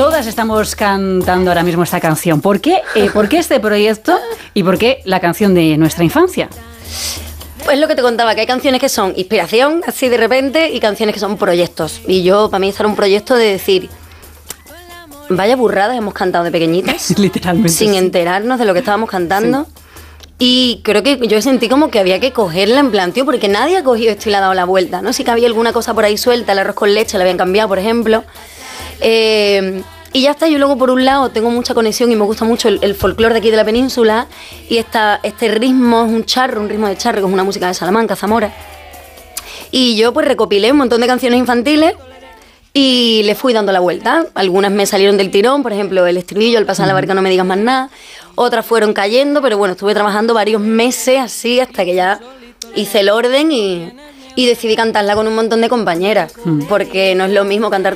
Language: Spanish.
todas estamos cantando ahora mismo esta canción. ¿Por qué este proyecto y por qué la canción de nuestra infancia? Pues lo que te contaba, que hay canciones que son inspiración, así de repente, y canciones que son proyectos. Y yo, para mí, esto era un proyecto de decir, vaya burradas hemos cantado de pequeñitas. Literalmente. Sin enterarnos de lo que estábamos cantando. Sí. Y creo que yo sentí como que había que cogerla en plan, tío, porque nadie ha cogido esto y le ha dado la vuelta, ¿no? Sí que había alguna cosa por ahí suelta, el arroz con leche la habían cambiado, por ejemplo. Y ya está, yo luego por un lado tengo mucha conexión y me gusta mucho el folclore de aquí de la península. Y este ritmo es un ritmo de charro, que es una música de Salamanca, Zamora. Y yo pues recopilé un montón de canciones infantiles y le fui dando la vuelta. Algunas me salieron del tirón, por ejemplo, el estribillo, al pasar la barca no me digas más nada. Otras fueron cayendo, pero bueno, estuve trabajando varios meses así hasta que ya hice el orden y decidí cantarla con un montón de compañeras. Porque no es lo mismo cantar